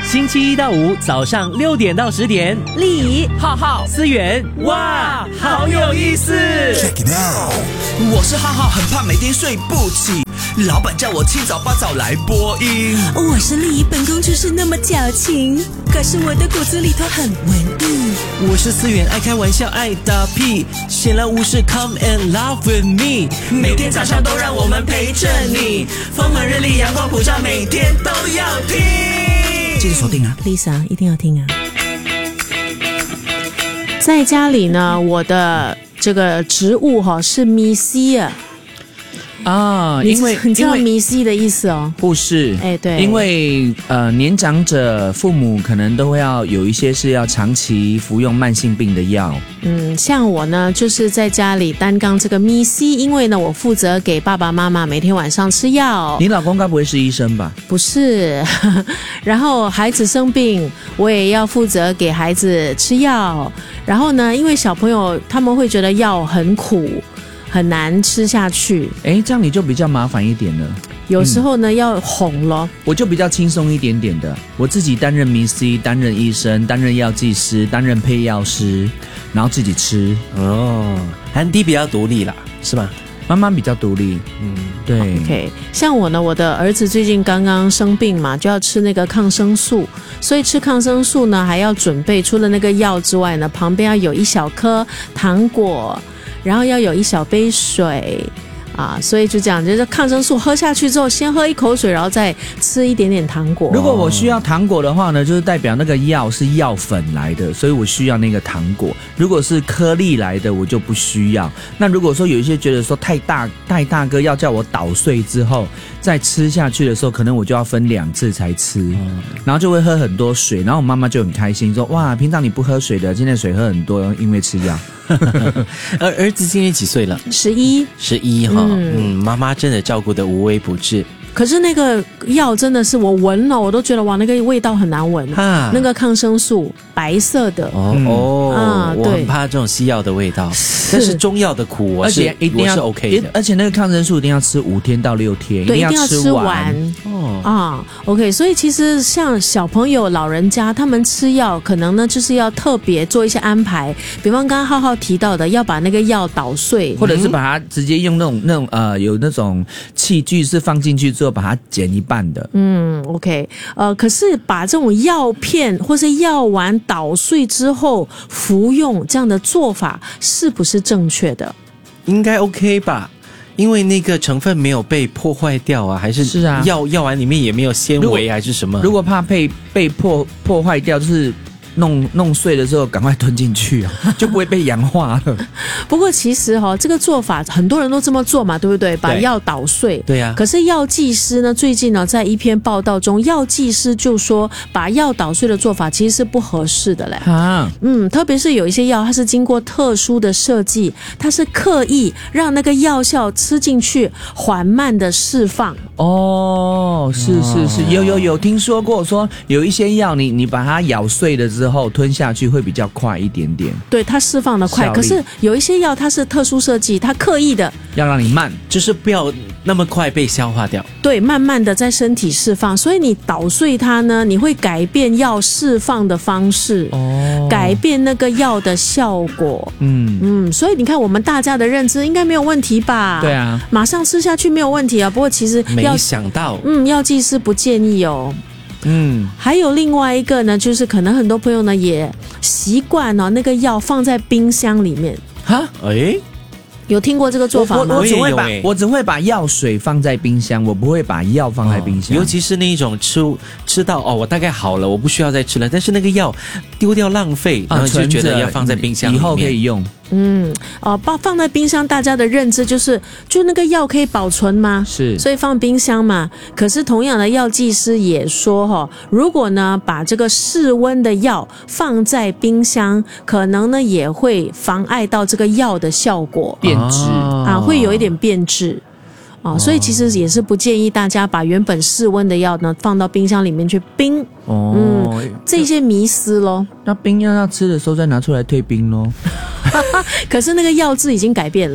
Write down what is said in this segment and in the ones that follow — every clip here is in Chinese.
星期一到五早上6点到10点， 丽怡、 浩浩、思源，哇，好有意思。 我是浩浩，很怕每天睡不起，老板叫我7早8早来播音。 我是丽怡，本宫就是那么矫情，可是我的骨子里头很文艺。 我是思源，爱开玩笑，爱打屁，闲来无事 come and laugh with me， 每天早上都让我们陪着你，风和日丽，阳光普照，每天都要听。记得锁定啊 Lisa 一定要听啊。在家里呢，我的这个植物是米西啊， 因为你知道米西的意思哦？ 不是， 对， 因为年长者父母可能都会有一些是要长期服用慢性病的药。 像我呢，就是在家里担纲这个米西，因为呢，我负责给爸爸妈妈每天晚上吃药。 你老公该不会是医生吧？ 不是，然后孩子生病，我也要负责给孩子吃药。然后呢，因为小朋友他们会觉得药很苦，很难吃下去。 这样你就比较麻烦一点了。 有时候呢，要哄咯。 我就比较轻松一点点的，我自己担任迷 C， 担任医生，担任药剂师，担任配药师，然后自己吃。 韩迪比较独立啦，是吗？ 妈妈比较独立。对。 OK， 像我呢，我的儿子最近刚刚生病嘛，就要吃那个抗生素，所以吃抗生素呢，还要准备除了那个药之外呢，旁边要有1小颗糖果，然后要有1小杯水。所以就这样，就是抗生素喝下去之后，先喝1口水，然后再吃一点点糖果。 如果我需要糖果的话呢，就是代表那个药是药粉来的，所以我需要那个糖果。如果是颗粒来的，我就不需要。那如果说有一些觉得说太大颗，要叫我捣碎之后再吃下去的时候，可能我就要分2次才吃，然后就会喝很多水。然后我妈妈就很开心说：“哇，平常你不喝水的，今天水喝很多，因为吃药。” 儿子今年几岁了？11哈。妈妈真的照顾得无微不至。 可是那个药真的是我闻了，我都觉得哇，那个味道很难闻。那个抗生素白色的我很怕这种西药的味道，但是中药的苦我是 OK 的。 而且那个抗生素一定要吃5天到6天， 对，一定要吃完。 OK， 所以其实像小朋友、老人家他们吃药，可能呢就是要特别做一些安排，比方刚刚浩浩提到的，要把那个药捣碎， 或者是把它直接用那种有那种器具是放进去之后把它剪一半的。 OK， 可是把这种药片或是药丸捣碎之后服用，这样的做法是不是正确的？ 应该 OK 吧？因为那个成分没有被破坏掉啊，还是药丸里面也没有纤维还是什么？ 如果怕被破坏掉，就是弄碎的时候赶快吞进去就不会被氧化了。 不过其实这个做法很多人都这么做嘛，对不对？把药捣碎。 对啊。 可是药剂师呢，最近呢在一篇报道中，药剂师就说把药捣碎的做法其实是不合适的嘞。特别是有一些药它是经过特殊的设计，它是刻意让那个药效吃进去缓慢的释放。 是，有听说过说有一些药你把它咬碎了之后吞下去会比较快一点点。 对，它释放的快。可是有一些药它是特殊设计，它刻意的要让你慢， 就是不要那么快被消化掉。 对，慢慢的在身体释放，所以你捣碎它呢，你会改变药释放的方式，改变那个药的效果。所以你看我们大家的认知应该没有问题吧？ 对啊， 马上吃下去没有问题啊。不过其实没想到， 药剂师不建议哦。还有另外一个呢，就是可能很多朋友呢也习惯那个药放在冰箱里面。有听过这个做法吗？ 我只会把药水放在冰箱，我不会把药放在冰箱。 尤其是那一种吃到我大概好了，我不需要再吃了，但是那个药丢掉浪费，然后就觉得要放在冰箱里面， 以后可以用。 放在冰箱，大家的认知就那个药可以保存吗？ 是， 所以放冰箱嘛。可是同样的，药剂师也说如果呢把这个室温的药放在冰箱，可能呢也会妨碍到这个药的效果， 变质会有一点变质。所以其实也是不建议大家把原本室温的药呢放到冰箱里面去冰。这些迷思咯。 那冰要吃的时候再拿出来退冰咯。 可是那个药质已经改变了。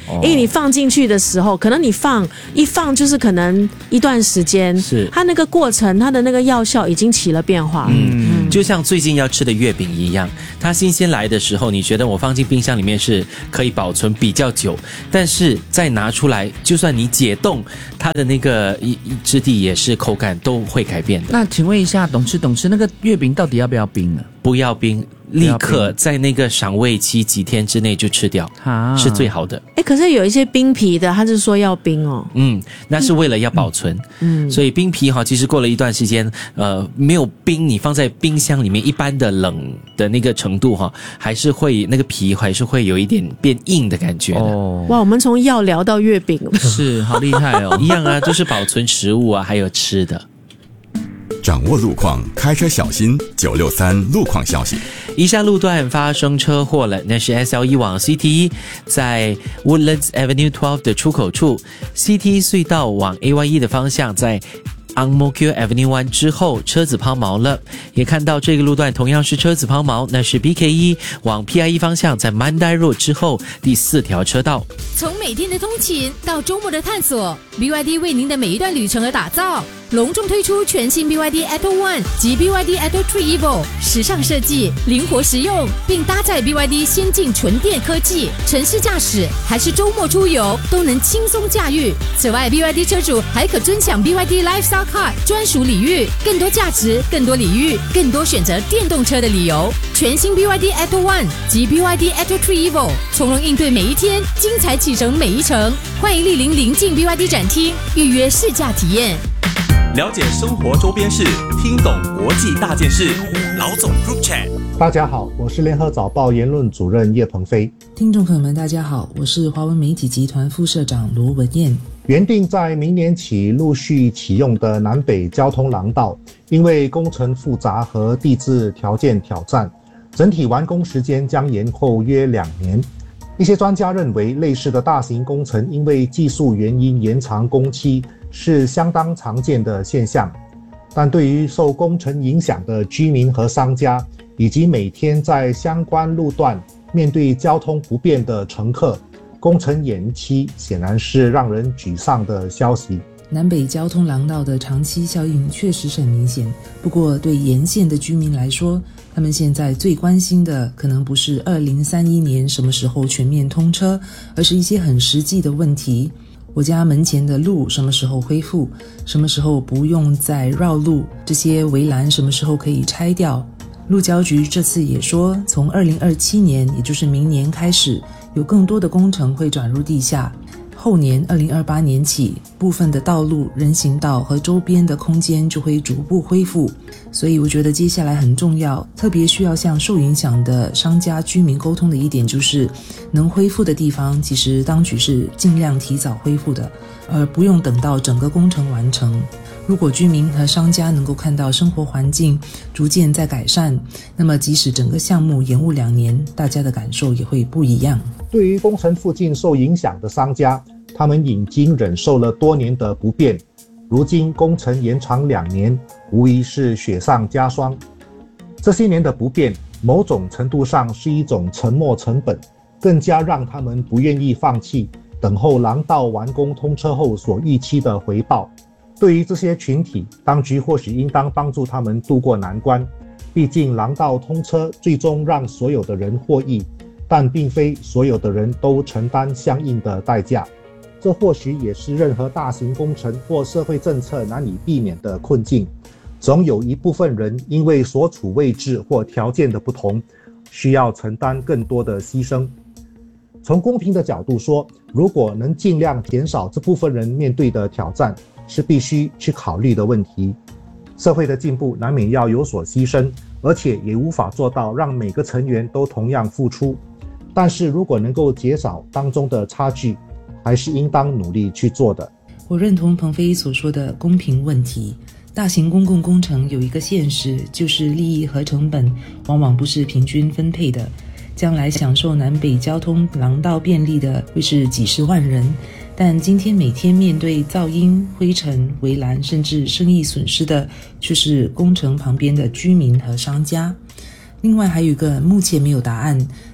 因为你放进去的时候，可能你一放就是可能一段时间， 是它那个过程，它的那个药效已经起了变化。 就像最近要吃的月饼一样，它新鲜来的时候，你觉得我放进冰箱里面是可以保存比较久，但是再拿出来，就算你解冻，它的那个质地也是口感都会改变的。 那请问一下，懂吃那个月饼到底要不要冰呢？ 不要冰，立刻在那个赏味期几天之内就吃掉，是最好的。 可是有一些冰皮的，他是说要冰哦。 那是为了要保存。所以冰皮其实过了一段时间，没有冰，你放在冰箱里面，一般的冷的那个程度还是会那个皮还是会有一点变硬的感觉的。 哇，我们从药聊到月饼， 是好厉害哦！ 一样啊，都是保存食物啊，还有吃的。 掌握路况，开车小心。963路况消息： 以下路段发生车祸了，那是 SL1 往 CT1 在 Woodlands Avenue 12的出口处 ，CT 隧道往 AY1 的方向在Ang Mo Kio Avenue 1之后，车子抛锚了。也看到这个路段同样是车子抛锚，那是 BK1 往 PI1 方向在 Mandai Road 之后第4条车道。 从每天的通勤到周末的探索 ，BYD 为您的每一段旅程而打造。隆重推出全新 BYD Atto One 及 BYD Atto 3 Evo， 时尚设计，灵活实用，并搭载 BYD 先进纯电科技，城市驾驶还是周末出游都能轻松驾驭。此外 ，BYD 车主还可尊享 BYD Lifestyle Card 专属礼遇，更多价值，更多礼遇，更多选择电动车的理由。全新 BYD Atto One 及 BYD Atto 3 Evo， 从容应对每一天，精彩启程每一程。欢迎莅临临近 BYD 展厅，预约试驾体验。 了解生活周边事，听懂国际大件事。老总 Group Chat。 大家好，我是联合早报言论主任叶鹏飞。 听众朋友们，大家好，我是华文媒体集团副社长罗文燕。 原定在明年起陆续启用的南北交通廊道，因为工程复杂和地质条件挑战，整体完工时间将延后约2年。一些专家认为，类似的大型工程因为技术原因延长工期是相当常见的现象，但对于受工程影响的居民和商家，以及每天在相关路段面对交通不便的乘客，工程延期显然是让人沮丧的消息。 南北交通廊道的长期效应确实是很明显，不过对沿线的居民来说，他们现在最关心的可能不是2031年什么时候全面通车，而是一些很实际的问题。我家门前的路什么时候恢复？什么时候不用再绕路？这些围栏什么时候可以拆掉？路交局这次也说，从2027年，也就是明年开始，有更多的工程会转入地下。后年2028年起，部分的道路、人行道和周边的空间就会逐步恢复。所以我觉得接下来很重要，特别需要向受影响的商家居民沟通的一点就是，能恢复的地方，其实当局是尽量提早恢复的，而不用等到整个工程完成。如果居民和商家能够看到生活环境逐渐在改善，那么即使整个项目延误2年，大家的感受也会不一样。 对于工程附近受影响的商家，他们已经忍受了多年的不便，如今工程延长2年，无疑是雪上加霜。这些年的不便，某种程度上是一种沉没成本，更加让他们不愿意放弃，等候廊道完工通车后所预期的回报。对于这些群体，当局或许应当帮助他们渡过难关。毕竟廊道通车最终让所有的人获益，但并非所有的人都承担相应的代价。这或许也是任何大型工程或社会政策难以避免的困境。总有一部分人因为所处位置或条件的不同，需要承担更多的牺牲。从公平的角度说，如果能尽量减少这部分人面对的挑战，是必须去考虑的问题。社会的进步难免要有所牺牲，而且也无法做到让每个成员都同样付出。但是如果能够减少当中的差距，还是应当努力去做的。 我认同鹏飞所说的公平问题。大型公共工程有一个现实，就是利益和成本往往不是平均分配的。将来享受南北交通廊道便利的会是几十万人，但今天每天面对噪音、灰尘、围栏甚至生意损失的却是工程旁边的居民和商家。另外还有一个目前没有答案，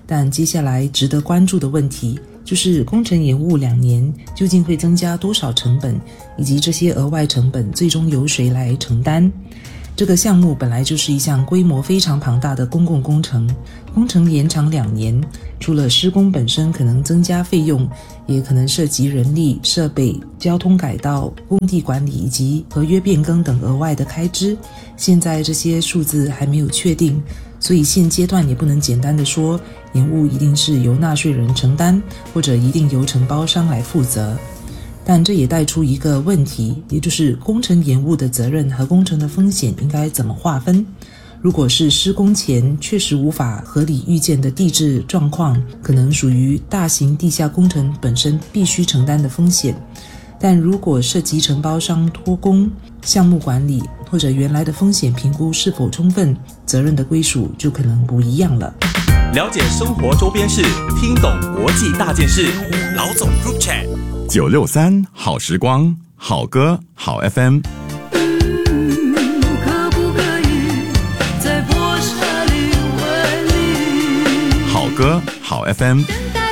但接下来值得关注的问题就是工程延误2年究竟会增加多少成本，以及这些额外成本最终由谁来承担。这个项目本来就是一项规模非常庞大的公共工程，工程延长2年，除了施工本身可能增加费用，也可能涉及人力、设备、交通改道、工地管理以及合约变更等额外的开支。现在这些数字还没有确定，所以现阶段也不能简单的说延误一定是由纳税人承担，或者一定由承包商来负责。但这也带出一个问题，也就是工程延误的责任和工程的风险应该怎么划分。如果是施工前确实无法合理预见的地质状况，可能属于大型地下工程本身必须承担的风险。但如果涉及承包商托工、项目管理或者原来的风险评估是否充分，责任的归属就可能不一样了。 了解生活周边事，听懂国际大件事。老总 Group Chat 963好时光，好歌好 FM。 可不可以在破沙里为你好歌好 FM。 等待